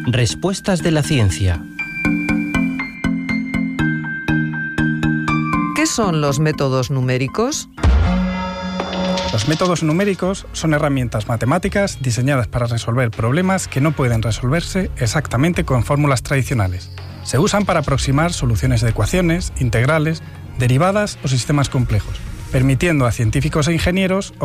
Respuestas de la ciencia. ¿Qué son los métodos numéricos? Los métodos numéricos son herramientas matemáticas diseñadas para resolver problemas que no pueden resolverse exactamente con fórmulas tradicionales. Se usan para aproximar soluciones de ecuaciones, integrales, derivadas o sistemas complejos, permitiendo a científicos e ingenieros